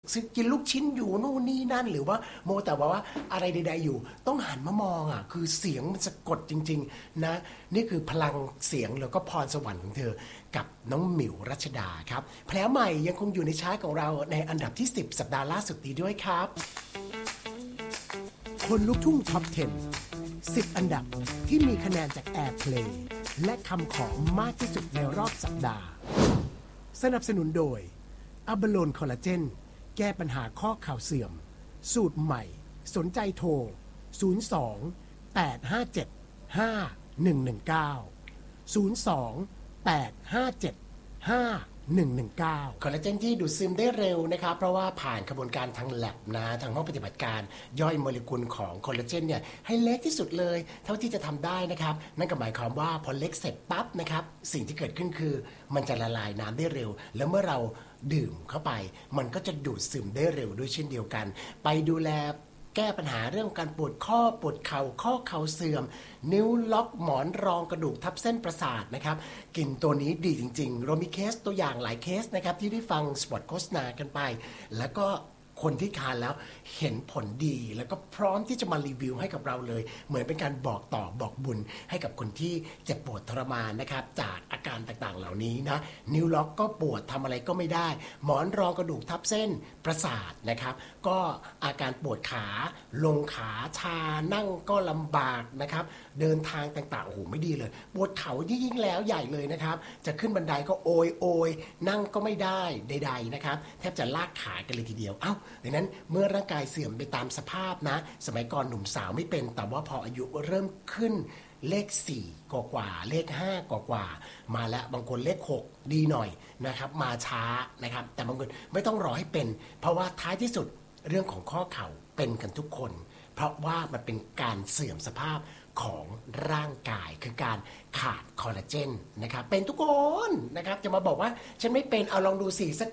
ซื้อกินลูกชิ้นอยู่นู่นนี่นั่นหรือว่าโมแต่ว่าอะไรใดๆอยู่ต้องหันมามองคือเสียงมันสะกดจริงๆนะนี่คือพลังเสียงแล้วก็พรสวรรค์ของเธอกับน้องหมิวรัชดาครับแผลใหม่ยังคงอยู่ในชาร์ตของเราในอันดับที่10สัปดาห์ล่าสุดนี้ด้วยครับคนลูกทุ่งท็อป 10 อันดับที่มีคะแนนจาก Airplay และคำขอมากที่สุดในรอบสัปดาห์สนับสนุนโดยอัลบาโลนคอลลาเจนแก้ปัญหาข้อเข่าเสื่อมสูตรใหม่สนใจโทร02 857 5119 02 857 5119คอลลาเจนที่ดูดซึมได้เร็วนะครับเพราะว่าผ่านกระบวนการทางแลบนะทางห้องปฏิบัติการย่อยโมเลกุลของคอลลาเจนเนี่ยให้เล็กที่สุดเลยเท่าที่จะทำได้นะครับนั่นก็หมายความว่าพอเล็กเสร็จปั๊บนะครับสิ่งที่เกิดขึ้นคือมันจะละลายน้ำได้เร็วแล้วเมื่อเราดื่มเข้าไปมันก็จะดูดซึมได้เร็วด้วยเช่นเดียวกันไปดูแลแก้ปัญหาเรื่องการปวดข้อปวดเข่าข้อเข่าเสื่อมนิ้วล็อกหมอนรองกระดูกทับเส้นประสาทนะครับกลิ่นตัวนี้ดีจริงๆเรามีเคสตัวอย่างหลายเคสนะครับที่ได้ฟังสปอตโฆษณากันไปแล้วก็คนที่ทานแล้วเห็นผลดีแล้วก็พร้อมที่จะมารีวิวให้กับเราเลยเหมือนเป็นการบอกต่อบอกบุญให้กับคนที่เจ็บปวดทรมานนะครับจากอาการต่างๆเหล่านี้นะนิ้วล็อกก็ปวดทำอะไรก็ไม่ได้หมอนรองกระดูกทับเส้นประสาทนะครับก็อาการปวดขาลงขาชานั่งก็ลำบากนะครับเดินทางต่างๆโอ้โหไม่ดีเลยปวดเข่ายิ่งแล้วใหญ่เลยนะครับจะขึ้นบันไดก็โอยนั่งก็ไม่ได้ใดๆนะครับแทบจะลากขากันเลยทีเดียวดังนั้นเมื่อร่างกายเสื่อมไปตามสภาพนะสมัยก่อนหนุ่มสาวไม่เป็นแต่ว่าพออายุเริ่มขึ้นเลข4กว่าเลข5กว่ามาแล้วบางคนเลข6ดีหน่อยนะครับมาช้านะครับแต่บางคนไม่ต้องรอให้เป็นเพราะว่าท้ายที่สุดเรื่องของข้อเข่าเป็นกันทุกคนเพราะว่ามันเป็นการเสื่อมสภาพของร่างกายคือการขาดคอลลาเจนนะครับเป็นทุกคนนะครับจะมาบอกว่าฉันไม่เป็นเอาลองดูสิสัก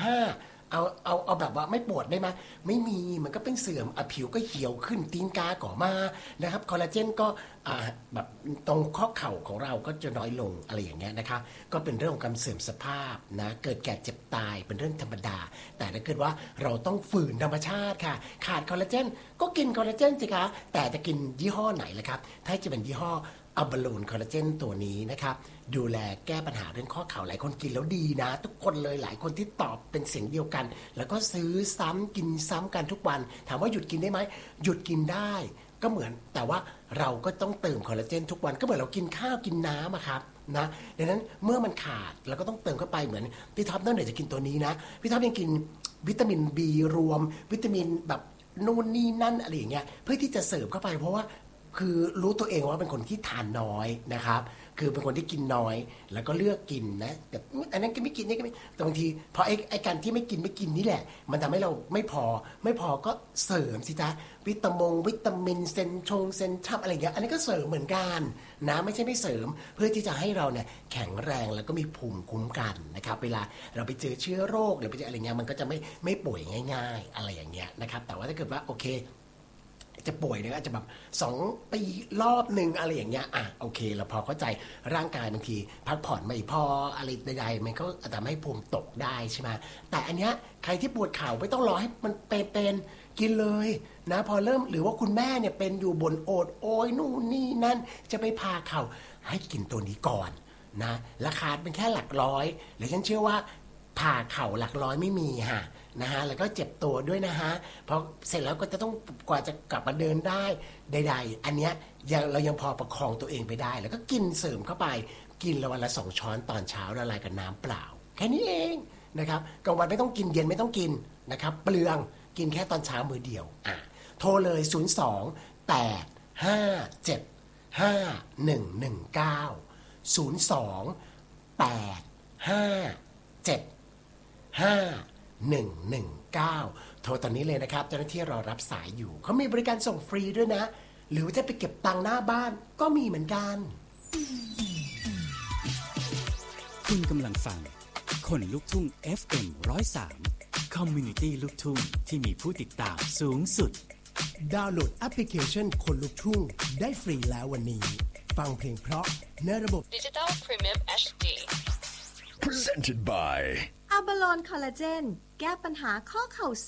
95เอาแบบว่าไม่ปวดได้ไหมไม่มีมันก็เป็นเสื่อมผิวก็เหี่ยวขึ้นตีนกาก่อมานะครับคอลลาเจนก็แบบตรงข้อเข่าของเราก็จะน้อยลงอะไรอย่างเงี้ยนะครับก็เป็นเรื่องของการเสื่อมสภาพนะเกิดแก่เจ็บตายเป็นเรื่องธรรมดาแต่ถ้าเกิดว่าเราต้องฝืนธรรมชาติค่ะขาดคอลลาเจนก็กินคอลลาเจนสิคะแต่จะกินยี่ห้อไหนล่ะครับถ้าจะเป็นยี่ห้ออัลบาโลนคอลลาเจนตัวนี้นะครับดูแลแก้ปัญหาเรื่องข้อเข่าหลายคนกินแล้วดีนะทุกคนเลยหลายคนที่ตอบเป็นเสียงเดียวกันแล้วก็ซื้อซ้ำกินซ้ำกันทุกวันถามว่าหยุดกินได้ไหมหยุดกินได้ก็เหมือนแต่ว่าเราก็ต้องเติมคอลลาเจนทุกวันก็เหมือนเรากินข้าวกินน้ำอะครับนะดังนั้นเมื่อมันขาดเราก็ต้องเติมเข้าไปเหมือนพี่ท็อปนั่นเดี๋ยวจะกินตัวนี้นะพี่ท็อปยังกินวิตามิน B รวมวิตามินแบบนู่นนี่นั่นอะไรอย่างเงี้ยเพื่อที่จะเสริมเข้าไปเพราะว่าคือรู้ตัวเองว่าเป็นคนที่ทานน้อยนะครับคือเป็นคนที่กินน้อยแล้วก็เลือกกินนะแต่อันนั้นก็ไม่กินนี่ก็ไม่แต่บางทีพอไอ้การที่ไม่กินนี่แหละมันทำให้เราไม่พอก็เสริมสิจ๊ะวิตามินเซนทับอะไรอย่างเงี้ยอันนี้ก็เสริมเหมือนกันนะไม่ใช่ไม่เสริมเพื่อที่จะให้เราเนี่ยแข็งแรงแล้วก็มีภูมิคุ้มกันนะครับเวลาเราไปเจอเชื้อโรคหรือไปเจออะไรเงี้ยมันก็จะไม่ป่วยง่ายๆอะไรอย่างเงี้ยนะครับแต่ว่าถ้าเกิดว่าโอเคจะป่วยเนี่ยอาจจะแบบ2 ปีรอบหนึ่งอะไรอย่างเงี้ยโอเคเราพอเข้าใจร่างกายบางทีพักผ่อนไม่พออะไรใดๆมันก็อาจจะไม่ภูมิตกได้ใช่ไหมแต่อันเนี้ยใครที่ปวดเข่าไม่ต้องรอให้มันเป็นกินเลยนะพอเริ่มหรือว่าคุณแม่เนี่ยเป็นอยู่บนโอดโอยนู่นนี่นั่นจะไปพาเข่าให้กินตัวนี้ก่อนนะราคาเป็นแค่หลักร้อยและฉันเชื่อว่าผ่าเข่าหลักร้อยไม่มีนะฮะแล้วก็เจ็บตัวด้วยนะฮะพอเสร็จแล้วก็จะต้องกว่าจะกลับมาเดินได้ใดๆอันเนี้ยเรายังพอประคองตัวเองไปได้แล้วก็กินเสริมเข้าไปกินละวันละ2 ช้อนตอนเช้าละลายกับน้ำเปล่าแค่นี้เองนะครับกลางวันไม่ต้องกินเย็นไม่ต้องกินนะครับเปลืองกินแค่ตอนเช้ามื้อเดียวโทรเลย02 857 5119 02 857 5119โทรตอนนี้เลยนะครับเจ้าหน้าที่รอรับสายอยู่เขามีบริการส่งฟรีด้วยนะหรือว่าจะไปเก็บตังค์หน้าบ้านก็มีเหมือนกันคุณกำลังฟังคนลุกทุ่ง FM 103 Community ลูกทุ่งที่มีผู้ติดตามสูงสุดดาวน์โหลดแอปพลิเคชันคนลุกทุ่งได้ฟรีแล้ววันนี้ฟังเพลงเพราะในระบบ Digital Premium HD Presented by บาโลนคอลลาเจนแก้ปัญหาข้อเข่า